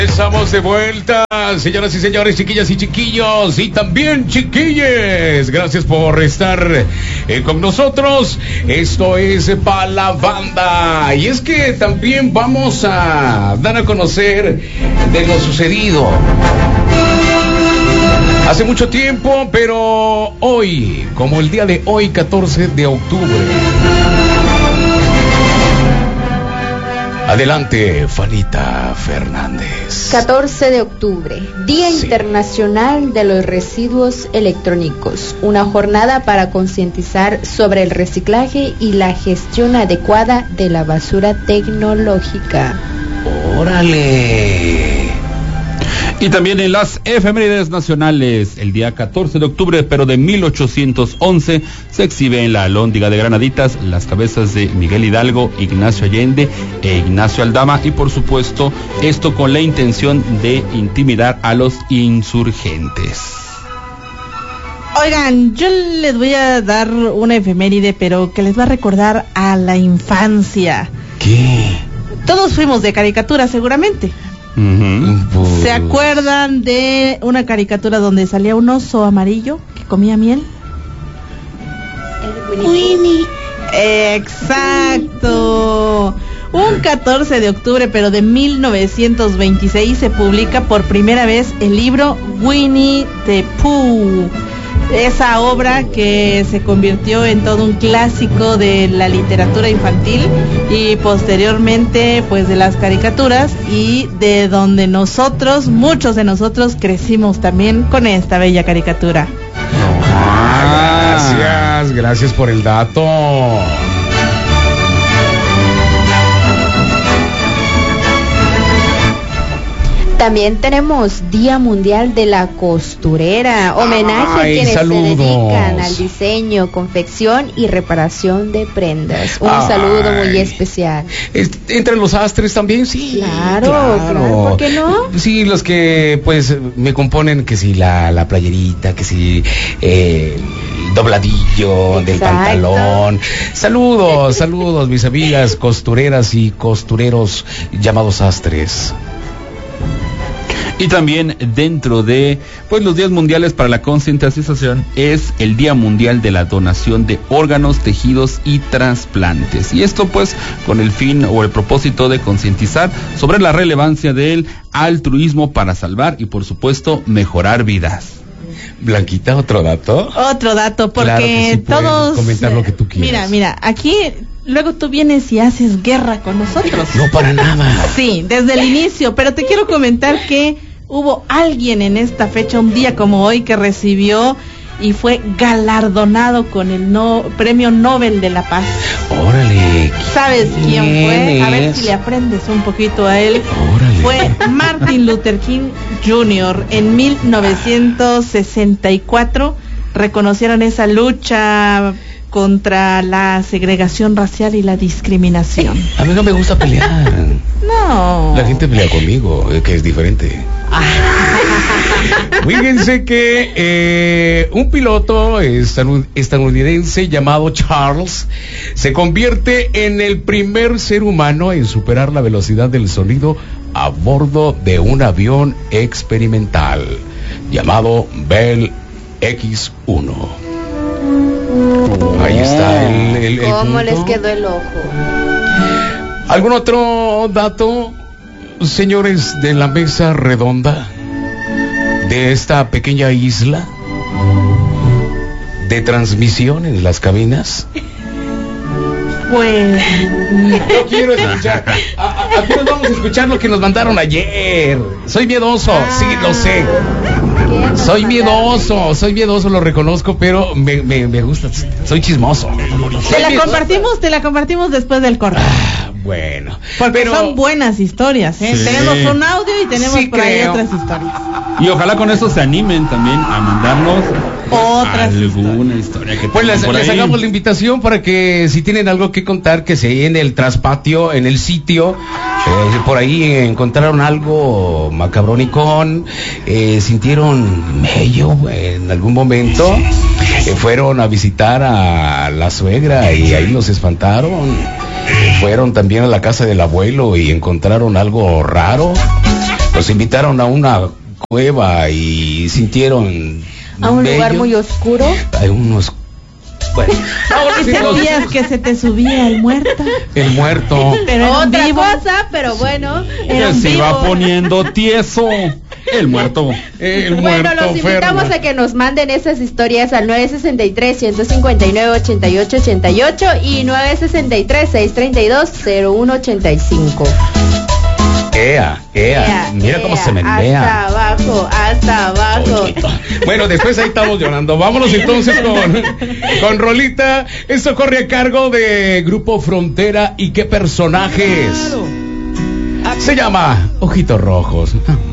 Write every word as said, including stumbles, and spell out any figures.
Estamos de vuelta, señoras y señores, chiquillas y chiquillos, y también chiquilles. Gracias por estar eh, con nosotros. Esto es Pa' la Banda. Y es que también vamos a dar a conocer de lo sucedido hace mucho tiempo, pero hoy, como el día de hoy, catorce de octubre. Adelante, Fanita Fernández. catorce de octubre, Día sí. Internacional de los Residuos Electrónicos. Una jornada para concientizar sobre el reciclaje y la gestión adecuada de la basura tecnológica. ¡Órale! Y también en las efemérides nacionales, el día catorce de octubre, pero de mil ochocientos once, se exhibe en la Alhóndiga de Granaditas las cabezas de Miguel Hidalgo, Ignacio Allende e Ignacio Aldama, y por supuesto, esto con la intención de intimidar a los insurgentes. Oigan, yo les voy a dar una efeméride, pero que les va a recordar a la infancia. ¿Qué? Todos fuimos de caricatura, seguramente. Uh-huh. ¿Se acuerdan de una caricatura donde salía un oso amarillo que comía miel? El Winnie. Exacto. Un catorce de octubre, pero de mil novecientos veintiséis, se publica por primera vez el libro Winnie the Pooh. Esa obra que se convirtió en todo un clásico de la literatura infantil y posteriormente pues de las caricaturas, y de donde nosotros, muchos de nosotros, crecimos también con esta bella caricatura. Ah, gracias, gracias por el dato. También tenemos Día Mundial de la Costurera, homenaje Ay, a quienes saludos. se dedican al diseño, confección y reparación de prendas. Un Ay. saludo muy especial. ¿Entre los astres también? Sí. Claro, claro, claro. ¿Por qué no? Sí, los que pues me componen, que si la, la playerita, que si eh, el dobladillo Exacto. del pantalón. Saludos, saludos mis amigas costureras y costureros llamados astres. Y también dentro de pues los días mundiales para la concientización es el Día Mundial de la Donación de Órganos, Tejidos y Trasplantes. Y esto pues con el fin o el propósito de concientizar sobre la relevancia del altruismo para salvar y por supuesto mejorar vidas. Blanquita, ¿otro dato? Otro dato, porque claro que sí, todos... comentar lo que tú quieras. Mira, mira, aquí... Luego tú vienes y haces guerra con nosotros. No, para nada. Sí, desde el inicio, pero te quiero comentar que hubo alguien en esta fecha, un día como hoy, que recibió y fue galardonado con el no, Premio Nobel de la Paz. Órale. ¿Sabes quién fue? A ver si le aprendes un poquito a él. Órale. Fue Martin Luther King junior En mil novecientos sesenta y cuatro reconocieron esa lucha contra la segregación racial y la discriminación. A mí no me gusta pelear. No. La gente pelea conmigo, que es diferente. Fíjense que eh, un piloto estadounidense llamado Charles se convierte en el primer ser humano en superar la velocidad del sonido a bordo de un avión experimental llamado Bell X uno. Ahí está el, el, el ¿Cómo punto. les quedó el ojo? ¿Algún otro dato, señores de la mesa redonda de esta pequeña isla de transmisión en las cabinas? Pues no quiero escuchar. A, a, aquí nos vamos a escuchar lo que nos mandaron ayer. Soy miedoso, ah, sí, lo sé. Soy miedoso, soy miedoso, lo reconozco, pero me, me, me gusta, soy chismoso. Te la compartimos, te la compartimos después del corte. Ah, bueno. Porque pero... son buenas historias, ¿eh? Sí. Tenemos un audio y tenemos sí, por creo. ahí otras historias. Y ojalá con eso se animen también a mandarnos otras alguna historia que pues les, les hagamos la invitación para que si tienen algo que contar, que se en el traspatio, en el sitio, eh, por ahí encontraron algo macabrónico, eh, sintieron mello en algún momento, eh, fueron a visitar a la suegra y ahí los espantaron, fueron también a la casa del abuelo y encontraron algo raro. Los invitaron a una cueva y sintieron A un bello. lugar muy oscuro. Hay unos... Bueno, ¿Y sentías que se te subía el muerto? el muerto. Pero era un Otra vivo. cosa, pero bueno. Era Que un se iba vivo. poniendo tieso. El muerto. El Bueno, muerto los invitamos Fernan. a que nos manden esas historias al nueve sesenta y tres, ciento cincuenta y nueve, ochenta y ocho ochenta y ocho y nueve sesenta y tres, seiscientos treinta y dos, cero uno ochenta y cinco. Ea, ea, Ea, mira cómo ea, se mendea. Hasta abajo, hasta abajo. Oye. Bueno, después ahí estamos llorando. Vámonos entonces con, con Rolita. Esto corre a cargo de Grupo Frontera. ¿Y qué personajes? Se llama Ojitos Rojos.